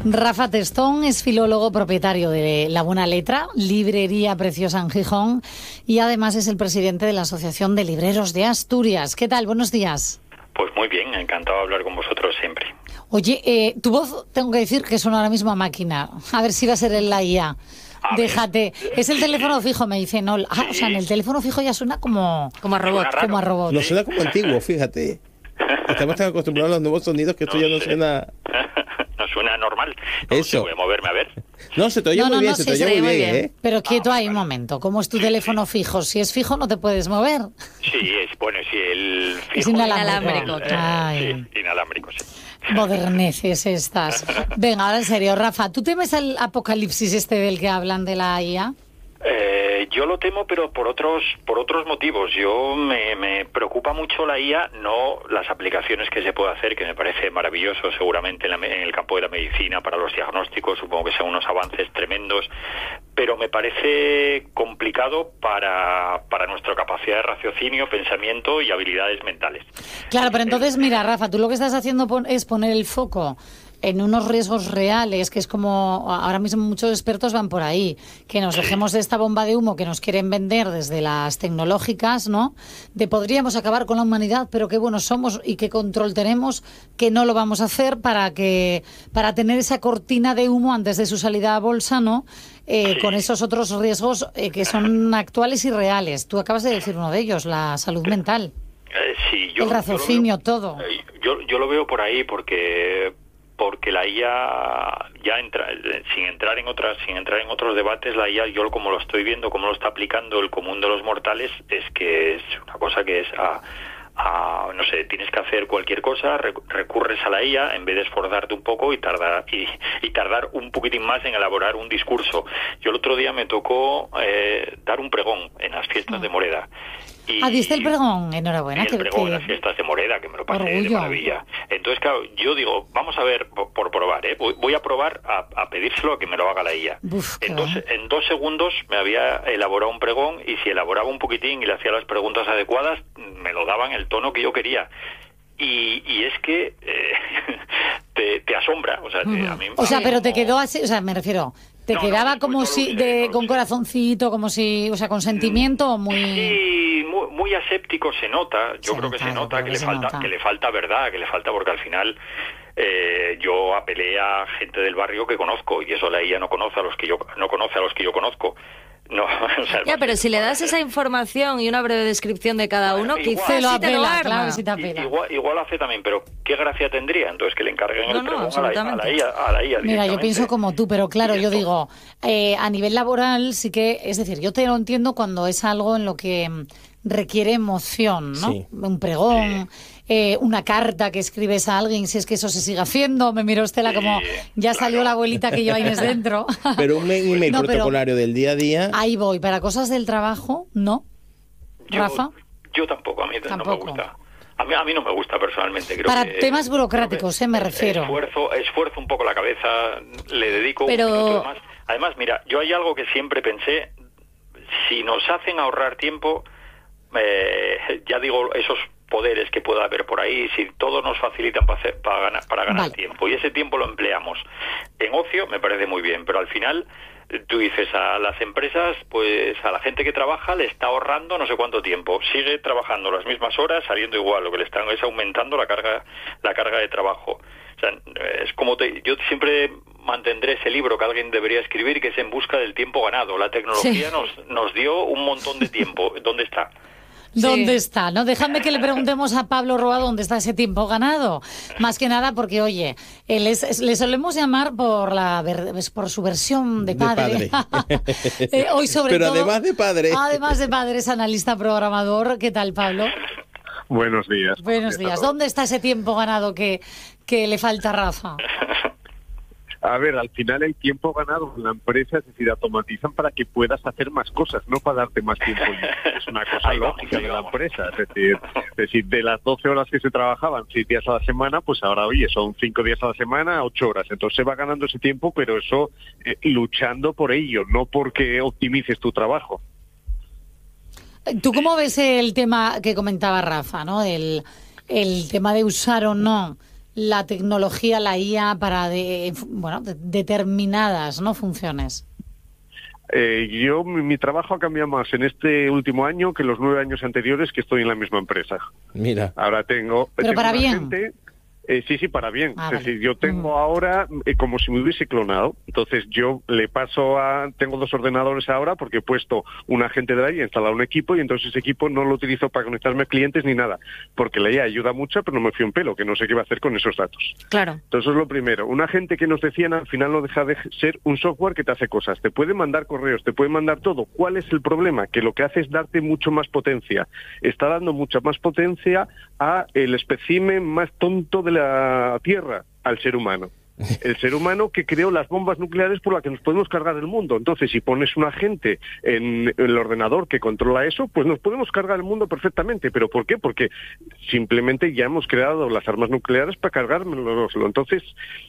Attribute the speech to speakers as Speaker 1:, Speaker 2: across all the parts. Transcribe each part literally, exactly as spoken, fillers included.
Speaker 1: Rafa Testón es filólogo, propietario de La Buena Letra, librería preciosa en Gijón, y además es el presidente de la Asociación de Libreros de Asturias. ¿Qué tal? Buenos días.
Speaker 2: Pues muy bien, encantado de hablar con vosotros siempre.
Speaker 1: Oye, eh, tu voz tengo que decir que suena ahora mismo a máquina. A ver si va a ser en la I A. A Déjate. Ver. Es el teléfono fijo, me dicen. No, ah, sí. O sea, en el teléfono fijo ya suena como, como a robot. Como a robot.
Speaker 3: No suena como antiguo, fíjate. Estamos tan acostumbrados a los nuevos sonidos que esto no ya no sé. suena...
Speaker 2: No suena normal. No
Speaker 3: Eso.
Speaker 2: sé, voy a moverme a ver.
Speaker 3: No, se te oye
Speaker 1: no,
Speaker 3: muy
Speaker 1: no,
Speaker 3: bien,
Speaker 1: no,
Speaker 3: se
Speaker 1: sí,
Speaker 3: te oye
Speaker 1: sí,
Speaker 3: muy bien,
Speaker 1: bien.
Speaker 3: ¿eh?
Speaker 1: Pero quieto
Speaker 2: ah,
Speaker 1: ahí un momento. ¿Cómo es tu teléfono fijo? Si es fijo no te puedes mover.
Speaker 2: Sí, es bueno, sí, el fijo.
Speaker 1: Es inalámbrico.
Speaker 2: Eh,
Speaker 1: Ay.
Speaker 2: Sí, inalámbrico, sí.
Speaker 1: Moderneces estas. Venga, ahora en serio, Rafa, ¿tú temes el apocalipsis este del que hablan de la I A?
Speaker 2: Eh, yo lo temo, pero por otros por otros motivos. Yo me, me preocupa mucho la I A, no las aplicaciones que se puede hacer, que me parece maravilloso seguramente en, la, en el campo de la medicina para los diagnósticos, supongo que son unos avances tremendos, pero me parece complicado para, para nuestra capacidad de raciocinio, pensamiento y habilidades mentales.
Speaker 1: Claro, pero entonces, mira, Rafa, tú lo que estás haciendo es poner el foco en unos riesgos reales, que es como ahora mismo muchos expertos van por ahí, que nos dejemos de esta bomba de humo que nos quieren vender desde las tecnológicas, ¿no? De podríamos acabar con la humanidad, pero qué buenos somos y qué control tenemos, que no lo vamos a hacer para que para tener esa cortina de humo antes de su salida a bolsa, ¿no? Eh, sí. Con esos otros riesgos eh, que son actuales y reales. Tú acabas de decir uno de ellos, la salud mental.
Speaker 2: Eh, sí, yo,
Speaker 1: el raciocinio,
Speaker 2: yo veo,
Speaker 1: todo.
Speaker 2: Eh, yo, yo lo veo por ahí porque... porque la I A ya entra, sin entrar en otras sin entrar en otros debates, la I A, yo como lo estoy viendo, como lo está aplicando el común de los mortales, es que es una cosa que es a, a no sé, tienes que hacer cualquier cosa, recurres a la I A en vez de esforzarte un poco y tardar y, y tardar un poquitín más en elaborar un discurso. Yo el otro día me tocó eh, dar un pregón en las fiestas de Moreda. Y,
Speaker 1: ah, ¿diste el pregón? Enhorabuena.
Speaker 2: Y el pregón en las fiestas de Moreda, que me lo pasé Orgullo. de maravilla. Entonces, claro, yo digo, vamos a ver, por, por probar, ¿eh? Voy, voy a probar a, a pedírselo a que me lo haga la I A.
Speaker 1: Uf,
Speaker 2: en, dos, en dos segundos me había elaborado un pregón y si elaboraba un poquitín y le hacía las preguntas adecuadas, me lo daban el tono que yo quería. Y, y es que eh, te, te asombra. O sea,
Speaker 1: uh-huh.
Speaker 2: te, a mí,
Speaker 1: o sea pero
Speaker 2: como...
Speaker 1: te quedó así, o sea, me refiero... ¿Te no, quedaba no, como si de con corazoncito, como si, o sea, con sentimiento muy
Speaker 2: sí, muy, muy aséptico se nota, yo
Speaker 1: se
Speaker 2: creo
Speaker 1: nota,
Speaker 2: que se nota que, que le
Speaker 1: se
Speaker 2: falta
Speaker 1: nota.
Speaker 2: que le falta verdad, que le falta porque al final eh, yo apelé a gente del barrio que conozco y eso la I A no conoce a los que yo no conoce a los que yo conozco. No, o sea,
Speaker 4: ya, pero si le das esa información y una breve descripción de cada uno,
Speaker 2: bueno,
Speaker 4: quizás
Speaker 1: lo
Speaker 4: sí
Speaker 1: apela,
Speaker 4: te lo arma.
Speaker 1: Claro, si te apela.
Speaker 2: Igual, igual hace también, pero ¿qué gracia tendría? Entonces que le encarguen
Speaker 4: no,
Speaker 2: el pregón
Speaker 4: no,
Speaker 2: a, la, a la I A. A la I A
Speaker 1: Mira, yo pienso como tú, pero claro, yo digo, eh, a nivel laboral sí que, es decir, yo te lo entiendo cuando es algo en lo que requiere emoción, ¿no?
Speaker 3: Sí.
Speaker 1: Un pregón... Sí. Eh, una carta que escribes a alguien, si es que eso se sigue haciendo. Me miró Estela como, ya salió claro. La abuelita que lleva Inés dentro.
Speaker 3: Pero un email no, protocolario del día a día...
Speaker 1: Ahí voy, para cosas del trabajo, ¿no?
Speaker 2: Yo,
Speaker 1: Rafa.
Speaker 2: Yo tampoco, a mí
Speaker 1: tampoco.
Speaker 2: no me gusta. A mí, a mí no me gusta personalmente. Creo
Speaker 1: para
Speaker 2: que,
Speaker 1: temas burocráticos, eh, me refiero.
Speaker 2: Esfuerzo, esfuerzo un poco la cabeza, le dedico
Speaker 4: Pero...
Speaker 2: un minuto más. Además, mira, yo hay algo que siempre pensé, si nos hacen ahorrar tiempo, eh, ya digo, esos poderes que pueda haber por ahí, si todos nos facilitan para, hacer, para ganar, para ganar vale. tiempo y ese tiempo lo empleamos en ocio, me parece muy bien, pero al final tú dices a las empresas, pues a la gente que trabaja le está ahorrando no sé cuánto tiempo, sigue trabajando las mismas horas, saliendo igual, lo que le están es aumentando la carga la carga de trabajo. O sea, es como te, yo siempre mantendré ese libro que alguien debería escribir, que es En busca del tiempo ganado. La tecnología sí. nos nos dio un montón de tiempo. ¿Dónde está?
Speaker 1: ¿Dónde
Speaker 4: sí.
Speaker 1: está? ¿No? Déjame que le preguntemos a Pablo Roa dónde está ese tiempo ganado. Más que nada porque, oye, él es, le solemos llamar por la por su versión de padre.
Speaker 3: De padre.
Speaker 1: eh, hoy sobre
Speaker 3: Pero
Speaker 1: todo,
Speaker 3: además de padre.
Speaker 1: Además de padre, es analista programador. ¿Qué tal, Pablo?
Speaker 5: Buenos días.
Speaker 1: Buenos días. ¿Dónde está ese tiempo ganado que, que le falta a Rafa?
Speaker 5: A ver, al final el tiempo ganado en la empresa, es decir, automatizan para que puedas hacer más cosas, no para darte más tiempo. Es una cosa lógica de la empresa. Es decir, es decir, de las doce horas que se trabajaban seis días a la semana, pues ahora, oye, son cinco días a la semana, ocho horas. Entonces se va ganando ese tiempo, pero eso eh, luchando por ello, no porque optimices tu trabajo.
Speaker 1: ¿Tú cómo ves el tema que comentaba Rafa, ¿no? El, el tema de usar o no la tecnología, la I A, para de, bueno, de, determinadas, ¿no?, funciones?
Speaker 5: Eh, yo, mi, mi trabajo ha cambiado más en este último año que los nueve años anteriores que estoy en la misma empresa.
Speaker 3: Mira.
Speaker 5: Ahora tengo...
Speaker 1: Pero
Speaker 5: tengo
Speaker 1: para
Speaker 5: una
Speaker 1: bien.
Speaker 5: gente, eh, sí, sí, para bien.
Speaker 1: Ah,
Speaker 5: es
Speaker 1: vale.
Speaker 5: decir, yo tengo
Speaker 1: Mm.
Speaker 5: ahora eh, como si me hubiese clonado. Entonces yo le paso a... Tengo dos ordenadores ahora porque he puesto un agente de la I A, he instalado un equipo y entonces ese equipo no lo utilizo para conectarme a clientes ni nada. Porque la I A ayuda mucho, pero no me fío un pelo, que no sé qué va a hacer con esos datos.
Speaker 4: Claro.
Speaker 5: Entonces, es lo primero. Un agente que nos decían al final no deja de ser un software que te hace cosas. Te puede mandar correos, te puede mandar todo. ¿Cuál es el problema? Que lo que hace es darte mucho más potencia. Está dando mucha más potencia a el espécimen más tonto de la Tierra, al ser humano. El ser humano que creó las bombas nucleares por las que nos podemos cargar el mundo. Entonces, si pones un agente en el ordenador que controla eso, pues nos podemos cargar el mundo perfectamente. ¿Pero por qué? Porque simplemente ya hemos creado las armas nucleares para cargárnoslo. Entonces,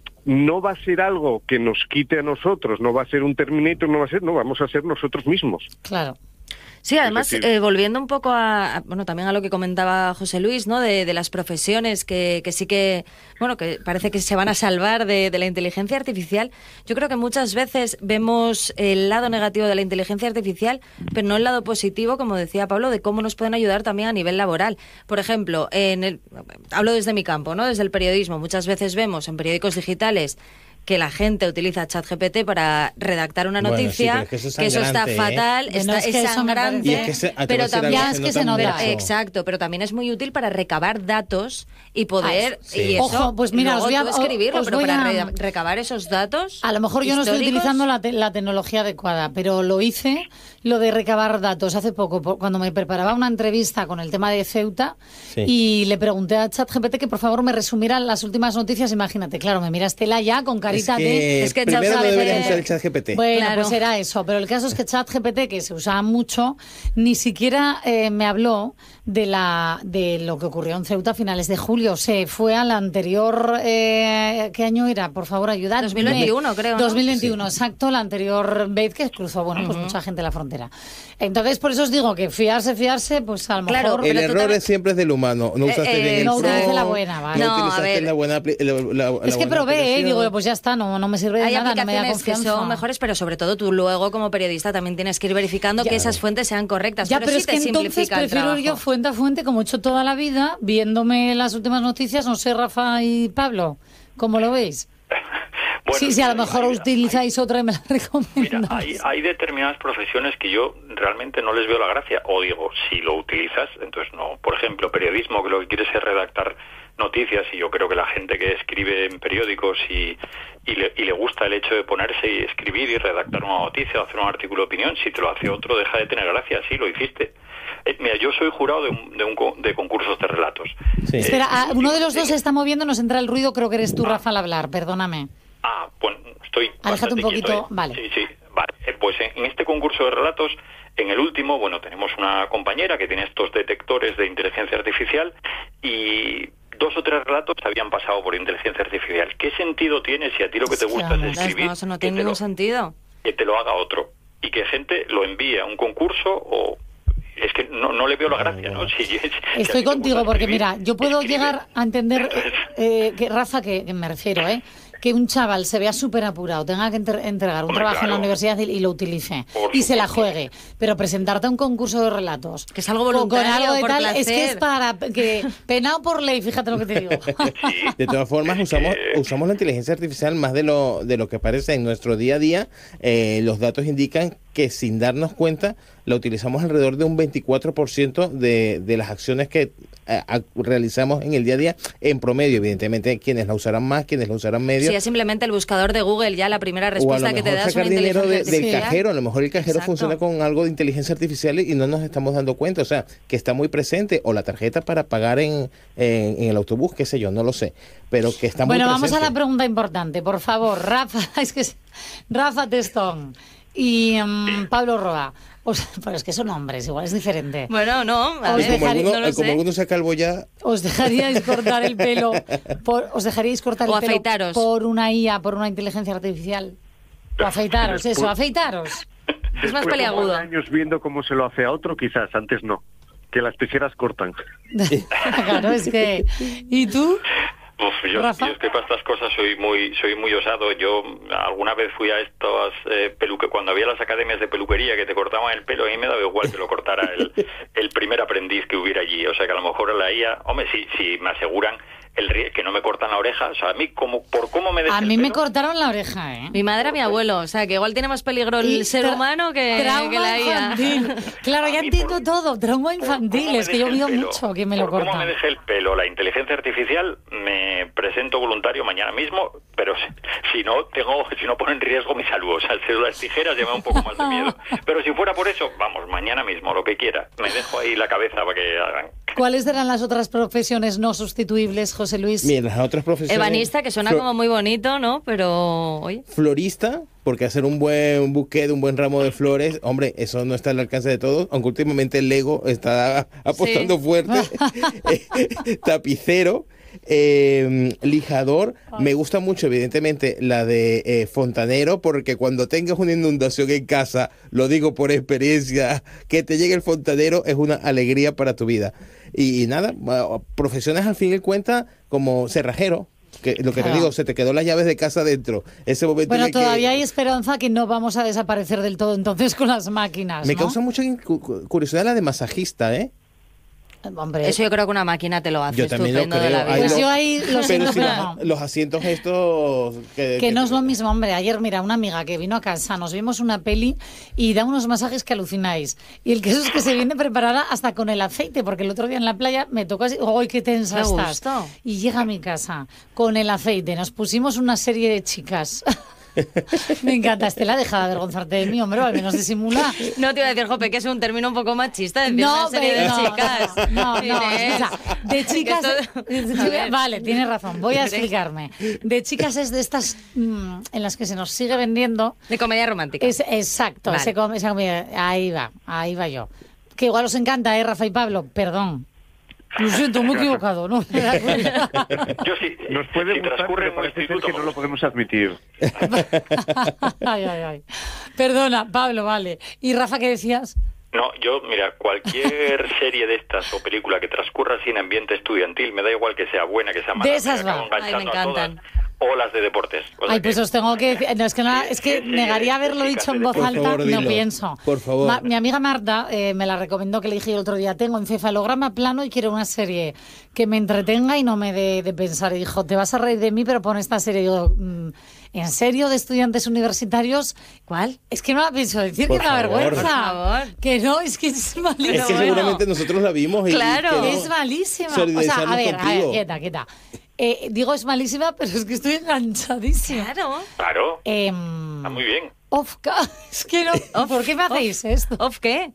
Speaker 5: no va a ser algo que nos quite a nosotros, no va a ser un Terminator, no va a ser, no, vamos a ser nosotros mismos.
Speaker 1: Claro.
Speaker 4: Sí, además,
Speaker 5: Es decir,
Speaker 4: eh, volviendo un poco a, a- bueno, también a lo que comentaba José Luis, ¿no? De, de las profesiones que, que sí que, bueno, que parece que se van a salvar de, de la inteligencia artificial. Yo creo que muchas veces vemos el lado negativo de la inteligencia artificial, pero no el lado positivo, como decía Pablo, de cómo nos pueden ayudar también a nivel laboral. Por ejemplo, en el, hablo desde mi campo, ¿no? Desde el periodismo. Muchas veces vemos en periódicos digitales que la gente utiliza ChatGPT para redactar una
Speaker 3: Bueno, sí,
Speaker 4: noticia,
Speaker 3: pero es que eso es
Speaker 4: que eso está
Speaker 3: sangrante, ¿eh?
Speaker 4: fatal,
Speaker 1: Bueno,
Speaker 4: está,
Speaker 1: es que
Speaker 4: es
Speaker 1: eso me
Speaker 4: sangrante,
Speaker 1: parece-
Speaker 3: Y es que se- ah, te voy a
Speaker 4: pero
Speaker 3: decir algo,
Speaker 4: también
Speaker 1: Ya, es que se
Speaker 3: nota
Speaker 1: nota.
Speaker 3: mucho.
Speaker 4: exacto, pero también es muy útil para recabar datos y poder
Speaker 1: Ah,
Speaker 3: sí.
Speaker 4: y eso,
Speaker 1: Ojo, pues mira,
Speaker 4: luego
Speaker 1: os voy a-
Speaker 4: tú escribirlo,
Speaker 1: os
Speaker 4: pero
Speaker 1: voy
Speaker 4: para
Speaker 1: a-
Speaker 4: re- recabar esos datos.
Speaker 1: A lo mejor yo no estoy
Speaker 4: históricos,
Speaker 1: utilizando la, te- la tecnología adecuada, pero lo hice, lo de recabar datos, hace poco, por- cuando me preparaba una entrevista con el tema de Ceuta,
Speaker 3: Sí.
Speaker 1: y le pregunté a ChatGPT que por favor me resumiera las últimas noticias. Imagínate, claro, me mira Estela ya con carita
Speaker 3: es que
Speaker 1: de...
Speaker 4: Es que
Speaker 3: primero no
Speaker 4: ChatGPT-
Speaker 3: deberías usar el ChatGPT.
Speaker 1: Bueno,
Speaker 4: Claro.
Speaker 1: pues era eso. Pero el caso es que ChatGPT, que se usaba mucho, ni siquiera eh, me habló de la de lo que ocurrió en Ceuta a finales de julio. Se fue al anterior... Eh, ¿Qué año era? Por favor, ayudadme.
Speaker 4: dos mil veintiuno, creo, ¿no?
Speaker 1: dos mil veintiuno, exacto. La anterior vez que cruzó, bueno, pues mucha gente la frontera. Entonces, por eso os digo que fiarse, fiarse, pues a lo
Speaker 4: Claro,
Speaker 1: mejor...
Speaker 3: El
Speaker 4: pero tú
Speaker 3: error
Speaker 4: también-
Speaker 3: es siempre es del humano. No
Speaker 4: Eh,
Speaker 3: usaste
Speaker 4: eh,
Speaker 3: bien el
Speaker 1: no
Speaker 3: prompt,
Speaker 1: utilicé la buena, vale.
Speaker 3: No,
Speaker 4: No, a
Speaker 3: utilizaste
Speaker 4: ver.
Speaker 3: la buena apli- la- la- la
Speaker 1: Es que
Speaker 3: buena
Speaker 1: probé, ¿eh?
Speaker 3: aplicación.
Speaker 1: Digo, pues ya está, no, no me sirve de
Speaker 4: Hay
Speaker 1: nada, no me da
Speaker 4: aplicaciones que
Speaker 1: confianza.
Speaker 4: son mejores, pero sobre todo tú luego como periodista también tienes que ir verificando
Speaker 1: Ya.
Speaker 4: que esas fuentes sean correctas.
Speaker 1: Ya,
Speaker 4: pero,
Speaker 1: pero
Speaker 4: sí
Speaker 1: es que
Speaker 4: te
Speaker 1: entonces
Speaker 4: simplifica el
Speaker 1: prefiero ir yo
Speaker 4: trabajo.
Speaker 1: fuente a fuente, como he hecho toda la vida, viéndome las últimas noticias, no sé, Rafa y Pablo, ¿cómo lo veis?
Speaker 2: Bueno,
Speaker 1: sí, sí, a lo
Speaker 2: mira,
Speaker 1: mejor
Speaker 2: hay-
Speaker 1: utilizáis otra y me la
Speaker 2: Mira,
Speaker 1: recomendáis.
Speaker 2: hay, hay determinadas profesiones que yo realmente no les veo la gracia, o digo, si lo utilizas, entonces no. Por ejemplo, periodismo, que lo que quieres es redactar noticias, y yo creo que la gente que escribe en periódicos y, y, le, y le gusta el hecho de ponerse y escribir y redactar una noticia o hacer un artículo de opinión, si te lo hace otro, deja de tener gracia. Sí, lo hiciste. Eh, mira, yo soy jurado de, un, de, un, co- de concursos de relatos.
Speaker 3: Sí.
Speaker 2: Eh,
Speaker 1: Espera, ah, uno de los
Speaker 2: sí.
Speaker 1: dos se está moviendo, nos entra el ruido, creo que eres tú, Rafa, al hablar, perdóname.
Speaker 2: Ah, bueno, estoy
Speaker 1: Aléjate un
Speaker 2: bastante
Speaker 1: poquito,
Speaker 2: quieto, ¿eh?
Speaker 1: vale.
Speaker 2: Sí, sí, vale. Eh, Pues en, en este concurso de relatos, en el último, bueno, tenemos una compañera que tiene estos detectores de inteligencia artificial y dos o tres relatos habían pasado por inteligencia artificial. ¿Qué sentido tiene si a ti lo que te
Speaker 1: Sí,
Speaker 2: gusta
Speaker 1: hombre.
Speaker 2: es escribir?
Speaker 4: No, eso no
Speaker 2: que
Speaker 4: tiene
Speaker 2: te
Speaker 4: ningún
Speaker 2: lo-
Speaker 4: sentido.
Speaker 2: que te lo haga otro y que gente lo envíe a un concurso o... Es que no, no le veo la gracia, ¿no? Si- si a ti
Speaker 1: Estoy
Speaker 2: te
Speaker 1: contigo,
Speaker 2: gusta
Speaker 1: porque
Speaker 2: escribir,
Speaker 1: mira, yo puedo
Speaker 2: escribe.
Speaker 1: llegar a entender, eh, que Rafa, que, que me refiero, ¿eh? que un chaval se vea súper apurado, tenga que entre- entregar un
Speaker 2: Hombre,
Speaker 1: trabajo en la
Speaker 2: claro.
Speaker 1: universidad y, y lo utilice,
Speaker 2: Por
Speaker 1: y se la
Speaker 2: supuesto.
Speaker 1: juegue, pero presentarte a un concurso de relatos,
Speaker 4: Que es algo
Speaker 1: con- con
Speaker 4: voluntario,
Speaker 1: algo de
Speaker 4: por
Speaker 1: tal, es que es
Speaker 4: placer.
Speaker 1: para que penado por ley, fíjate lo que te digo.
Speaker 2: Sí.
Speaker 3: De todas formas, usamos,
Speaker 2: Eh,
Speaker 3: usamos la inteligencia artificial más de lo, de lo que parece en nuestro día a día. Eh, los datos indican que sin darnos cuenta la utilizamos alrededor de un veinticuatro por ciento de, de las acciones que eh, a- realizamos en el día a día en promedio. Evidentemente, quienes la usarán más, quienes la usarán medio.
Speaker 4: Si es simplemente el buscador de Google, ya la primera
Speaker 3: O a lo
Speaker 4: respuesta que te
Speaker 3: mejor
Speaker 4: da es una
Speaker 3: sacar dinero de-
Speaker 4: inteligencia
Speaker 3: del
Speaker 4: artificial.
Speaker 3: cajero, a lo mejor el cajero
Speaker 4: Exacto.
Speaker 3: funciona con algo de inteligencia artificial y no nos estamos dando cuenta, o sea, que está muy presente, o la tarjeta para pagar en, en, en el autobús, qué sé yo, no lo sé, pero que está muy
Speaker 1: Bueno,
Speaker 3: presente.
Speaker 1: vamos a la pregunta importante, por favor, Rafa, es que es- Rafa Testón y mm, Pablo Roa, o sea, pero es que son hombres, igual es diferente.
Speaker 4: Bueno, no, a
Speaker 1: Os
Speaker 3: Y
Speaker 4: ver,
Speaker 3: como
Speaker 1: dejaré-
Speaker 3: alguno,
Speaker 4: no lo
Speaker 3: como
Speaker 4: sé.
Speaker 3: alguno se calvo ya,
Speaker 1: ¿Os dejaríais cortar el pelo por, os dejaríais cortar
Speaker 4: O
Speaker 1: el pelo
Speaker 4: afeitaros.
Speaker 1: por una I A, por una inteligencia artificial? O afeitaros, eso, afeitaros.
Speaker 4: Es más
Speaker 5: Después de
Speaker 4: peliagudo.
Speaker 5: nueve años viendo cómo se lo hace a otro, quizás, antes no. Que las tijeras cortan.
Speaker 1: Claro, es que... ¿Y tú?
Speaker 2: Uf, yo, yo es que para estas cosas soy muy soy muy osado. Yo alguna vez fui a estas eh, peluque cuando había las academias de peluquería que te cortaban el pelo, y me daba igual que lo cortara el, el primer aprendiz que hubiera allí. O sea que a lo mejor la I A, hombre, si, si me aseguran el que no me cortan la oreja, o sea, a mí como por cómo me deja
Speaker 1: A mí
Speaker 2: el
Speaker 1: me
Speaker 2: pelo,
Speaker 1: cortaron la oreja, ¿eh?
Speaker 4: Mi madre a mi abuelo, o sea, que igual tiene más peligro el
Speaker 1: Y
Speaker 4: ser
Speaker 1: tra-
Speaker 4: humano que,
Speaker 1: trauma
Speaker 4: que la I A.
Speaker 1: infantil. Claro, ya
Speaker 2: A mí
Speaker 1: entiendo
Speaker 2: por-
Speaker 1: todo. Trauma
Speaker 2: por
Speaker 1: infantil,
Speaker 2: cómo me
Speaker 1: es que yo
Speaker 2: deje el
Speaker 1: veo
Speaker 2: pelo,
Speaker 1: mucho que me lo
Speaker 2: por cómo
Speaker 1: cortan.
Speaker 2: me deje el pelo la inteligencia artificial, me presento voluntario mañana mismo, pero si, si no tengo, si no pone en riesgo mi salud, o sea, el cedo de las tijeras lleva un poco más de miedo. Pero si fuera por eso, vamos, mañana mismo, lo que quiera. Me dejo ahí la cabeza para que hagan.
Speaker 1: ¿Cuáles eran las otras profesiones no sustituibles, José Luis?
Speaker 3: Mira, las otras profesiones...
Speaker 4: Ebanista, que suena
Speaker 3: Flo-
Speaker 4: como muy bonito, ¿no? Pero, oye.
Speaker 3: Florista, porque hacer un buen buquet, un buen ramo de flores, hombre, eso no está al alcance de todos, aunque últimamente el Lego está apostando
Speaker 4: Sí.
Speaker 3: fuerte. Eh, Tapicero, eh, lijador, me gusta mucho evidentemente la de eh, fontanero, porque cuando tengas una inundación en casa, lo digo por experiencia, que te llegue el fontanero es una alegría para tu vida. Y, y nada, bueno, profesiones al fin y cuenta como cerrajero, que lo que
Speaker 1: Claro.
Speaker 3: te digo, se te quedó las llaves de casa dentro. Ese momento en
Speaker 1: Bueno,
Speaker 3: el que
Speaker 1: todavía hay esperanza que no vamos a desaparecer del todo entonces con las máquinas,
Speaker 3: me
Speaker 1: ¿no?
Speaker 3: causa mucha cu- curiosidad la de masajista, ¿eh?
Speaker 1: Hombre,
Speaker 4: Eso yo creo que una máquina te lo hace
Speaker 3: Yo también lo
Speaker 4: estupendo de la
Speaker 3: creo.
Speaker 4: vida.
Speaker 3: Ahí
Speaker 1: pues
Speaker 3: lo-
Speaker 1: yo ahí lo
Speaker 3: Pero
Speaker 1: siento,
Speaker 3: si
Speaker 1: pero
Speaker 3: la-
Speaker 1: no.
Speaker 3: los asientos estos... Que,
Speaker 1: Que no es lo mismo, hombre. Ayer, mira, una amiga que vino a casa, nos vimos una peli y da unos masajes que alucináis. Y el caso es que se viene preparada hasta con el aceite, porque el otro día en la playa me tocó así, ¡ay, qué tensa
Speaker 4: Qué
Speaker 1: estás!
Speaker 4: gusto.
Speaker 1: Y llega a mi casa con el aceite. Nos pusimos una serie de chicas. Me encanta, Estela, deja de avergonzarte de mí, hombre, al menos disimula.
Speaker 4: No te iba a decir, Jope, que es un término un poco machista decir
Speaker 1: No,
Speaker 4: una serie
Speaker 1: pero
Speaker 4: de
Speaker 1: no,
Speaker 4: chicas.
Speaker 1: no, no, no,
Speaker 4: Inés.
Speaker 1: escucha, de chicas,
Speaker 4: Esto- a ver.
Speaker 1: vale, tienes razón, voy a
Speaker 4: Hombre.
Speaker 1: explicarme. De chicas es de estas mm, en las que se nos sigue vendiendo.
Speaker 4: De comedia romántica.
Speaker 1: Es, exacto,
Speaker 4: Vale.
Speaker 1: ese com- esa comida, ahí va, ahí va yo. Que igual os encanta, ¿eh, Rafa y Pablo? Perdón. Lo siento, me he equivocado, ¿no?
Speaker 2: Yo sí,
Speaker 5: Nos puede
Speaker 2: si
Speaker 5: gustar,
Speaker 2: transcurre
Speaker 5: pero
Speaker 2: un
Speaker 5: parece ser
Speaker 2: instituto,
Speaker 5: que no lo podemos admitir.
Speaker 1: ay, ay, ay. Perdona, Pablo, vale. ¿Y Rafa qué decías?
Speaker 2: No, yo, mira, cualquier serie de estas o película que transcurra así en ambiente estudiantil, me da igual que sea buena, que sea mala.
Speaker 1: De esas
Speaker 2: me acabo
Speaker 1: va.
Speaker 2: enganchando
Speaker 4: Ay, me
Speaker 2: a todas.
Speaker 4: encantan.
Speaker 2: O las de deportes. O sea
Speaker 1: Ay, pues
Speaker 2: que-
Speaker 1: os tengo que decir, no, es que, no, es que
Speaker 2: Sí, sí,
Speaker 1: negaría
Speaker 2: sí,
Speaker 1: haberlo
Speaker 2: sí,
Speaker 1: dicho en
Speaker 2: sí,
Speaker 1: voz
Speaker 3: por
Speaker 1: alta,
Speaker 3: favor,
Speaker 1: no
Speaker 3: dilo.
Speaker 1: pienso.
Speaker 3: Por favor.
Speaker 1: Ma- mi amiga Marta eh, me la recomendó, que le dije el otro día, tengo encefalograma plano y quiero una serie que me entretenga y no me dé de pensar. Y dijo, te vas a reír de mí, pero pon esta serie. Y digo, mm, ¿en serio, de estudiantes universitarios?
Speaker 4: ¿Cuál?
Speaker 1: Es que no la pienso decir,
Speaker 3: Por
Speaker 1: que me da
Speaker 3: favor.
Speaker 1: vergüenza.
Speaker 4: Por favor.
Speaker 1: Que no, es que es malísima.
Speaker 3: Es que
Speaker 4: bueno.
Speaker 3: seguramente nosotros la vimos y...
Speaker 4: Claro.
Speaker 3: y
Speaker 1: Es malísima. O sea,
Speaker 3: solidarizarnos
Speaker 1: a ver, a ver,
Speaker 3: contigo.
Speaker 1: quieta, quieta. Eh, digo es malísima, pero es que estoy enganchadísima.
Speaker 4: Claro.
Speaker 2: Claro,
Speaker 1: Em,
Speaker 2: está muy bien.
Speaker 1: Off ca- es que no. ¿Por qué me hacéis esto?
Speaker 4: ¿Off qué?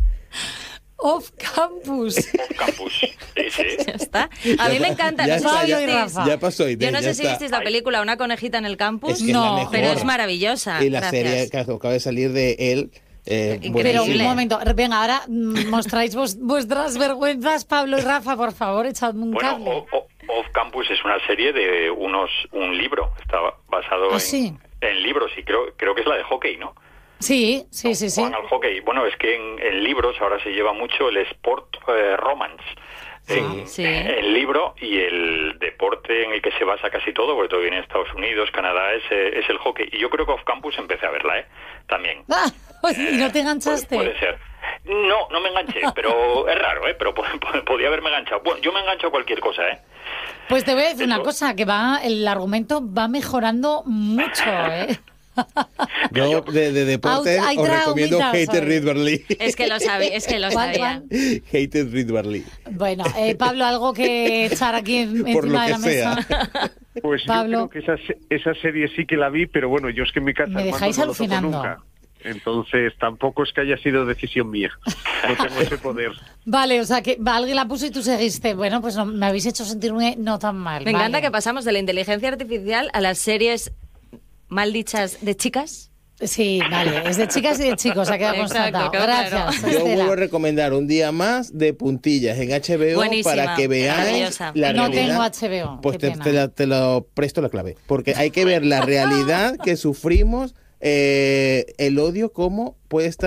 Speaker 1: Off campus.
Speaker 2: Off campus. Sí, sí.
Speaker 4: Ya está. A mí me encanta.
Speaker 3: Ya
Speaker 4: No sé
Speaker 3: está,
Speaker 4: si
Speaker 3: ya,
Speaker 1: Pablo y
Speaker 4: visteis-
Speaker 1: Rafa.
Speaker 3: ya pasó. Inés,
Speaker 4: Yo no
Speaker 3: ya
Speaker 4: sé si
Speaker 3: está.
Speaker 4: visteis la película Una conejita en el campus.
Speaker 3: Es que es
Speaker 1: No,
Speaker 3: la mejor.
Speaker 4: pero es maravillosa.
Speaker 3: Y la
Speaker 4: Gracias.
Speaker 3: serie que acaba de salir de él... Eh,
Speaker 4: Increíble.
Speaker 1: Pero un
Speaker 3: buenísima.
Speaker 1: momento, venga, ahora mm, mostráis vos- vuestras vergüenzas, Pablo y Rafa, por favor, echadme un
Speaker 2: Bueno,
Speaker 1: cable.
Speaker 2: o- o- Off Campus es una serie de unos un libro, está basado
Speaker 1: ¿Ah,
Speaker 2: en,
Speaker 1: sí?
Speaker 2: en libros y creo creo que es la de hockey, ¿no?
Speaker 1: Sí, sí, sí, sí.
Speaker 2: Juegan al hockey. Bueno, es que en, en libros ahora se lleva mucho el sport eh, romance. En,
Speaker 4: Sí.
Speaker 2: el libro y el deporte en el que se basa casi todo, porque todo viene de Estados Unidos, Canadá, es, eh, es el hockey. Y yo creo que Off Campus empecé a verla, ¿eh? También.
Speaker 1: Ah, oye, ¿y no te
Speaker 2: Eh,
Speaker 1: enganchaste?
Speaker 2: Puede, puede ser. No, no me enganché, pero es raro, ¿eh? Pero po- po- podía haberme enganchado. Bueno, yo me engancho a cualquier cosa, ¿eh?
Speaker 1: Pues te voy a decir una
Speaker 2: Eso.
Speaker 1: cosa, que va, el argumento va mejorando mucho, ¿eh?
Speaker 3: Yo de, de deporte
Speaker 1: Hay
Speaker 3: os recomiendo
Speaker 1: traumitas,
Speaker 3: Hated
Speaker 1: ¿sabes?
Speaker 3: Reed Barley.
Speaker 4: Es que lo sabía, es que lo
Speaker 1: ¿Cuál,
Speaker 4: sabía.
Speaker 1: cuál?
Speaker 3: Hated Reed Barley.
Speaker 1: Bueno, eh, Pablo, ¿algo que echar aquí en-
Speaker 3: Por lo
Speaker 1: encima de
Speaker 3: que
Speaker 1: la mesa?
Speaker 3: sea.
Speaker 5: Pues
Speaker 1: Pablo.
Speaker 5: yo creo que esa, se- esa serie sí que la vi, pero bueno, yo es que en mi casa
Speaker 1: Me
Speaker 5: el mando
Speaker 1: dejáis
Speaker 5: no lo toco
Speaker 1: alucinando.
Speaker 5: nunca. Entonces tampoco es que haya sido decisión mía. No tengo ese poder.
Speaker 1: Vale, o sea, que va, alguien la puso y tú seguiste. Bueno, pues no, me habéis hecho sentirme no tan mal.
Speaker 4: Me encanta
Speaker 1: vale.
Speaker 4: que pasamos de la inteligencia artificial a las series mal dichas de chicas.
Speaker 1: Sí, vale, es de chicas y de chicos, ha quedado
Speaker 4: Exacto,
Speaker 1: constatado.
Speaker 4: quedó claro.
Speaker 1: Gracias,
Speaker 3: Yo
Speaker 1: Estela.
Speaker 3: vuelvo a recomendar un día más de puntillas en H B O
Speaker 4: Buenísima,
Speaker 3: para que veáis
Speaker 4: maravillosa.
Speaker 3: la
Speaker 1: No
Speaker 3: realidad.
Speaker 1: tengo H B O,
Speaker 3: Pues
Speaker 1: qué
Speaker 3: te,
Speaker 1: pena.
Speaker 3: te la- te lo presto la clave. Porque hay que ver la realidad que sufrimos, eh, el odio, cómo puede estar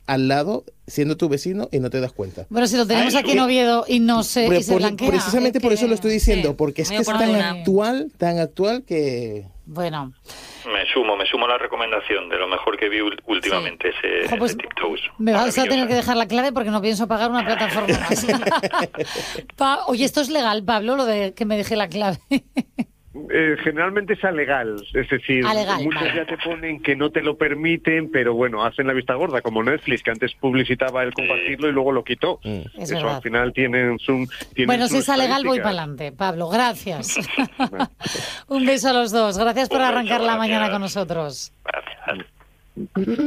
Speaker 3: al lado, siendo tu vecino, y no te das cuenta.
Speaker 1: Bueno, si lo tenemos
Speaker 3: Ay,
Speaker 1: aquí en Oviedo y no se,
Speaker 3: Pre-
Speaker 1: y se
Speaker 3: por-
Speaker 1: blanquea.
Speaker 3: precisamente
Speaker 1: es
Speaker 3: por
Speaker 1: que-
Speaker 3: eso lo estoy diciendo,
Speaker 4: sí,
Speaker 3: porque es
Speaker 4: muy
Speaker 3: que es tan
Speaker 4: oportuna.
Speaker 3: actual, tan actual que...
Speaker 1: Bueno,
Speaker 2: Me sumo, me sumo a la recomendación de lo mejor que vi ul- últimamente, ese,
Speaker 1: Ojo, pues,
Speaker 2: ese Tiptoes.
Speaker 1: me vas a tener
Speaker 2: Maravillosa.
Speaker 1: que dejar la clave porque no pienso pagar una plataforma más. Pa- Oye, esto es legal, Pablo, lo de que me deje la clave.
Speaker 5: Eh, generalmente es alegal, es decir,
Speaker 1: Ah, legal,
Speaker 5: muchos
Speaker 1: vale.
Speaker 5: ya te ponen que no te lo permiten, pero bueno, hacen la vista gorda, como Netflix, que antes publicitaba el compartirlo y luego lo quitó.
Speaker 3: Mm.
Speaker 1: Es
Speaker 5: Eso
Speaker 1: verdad.
Speaker 5: al final tienen su... tienen
Speaker 1: Bueno,
Speaker 5: sus
Speaker 1: si es legal voy para
Speaker 5: estadísticas.
Speaker 1: adelante, Pablo. Gracias. Un beso a los dos. Gracias por
Speaker 2: Un beso,
Speaker 1: arrancar la
Speaker 2: gracias.
Speaker 1: mañana con nosotros.
Speaker 2: Gracias.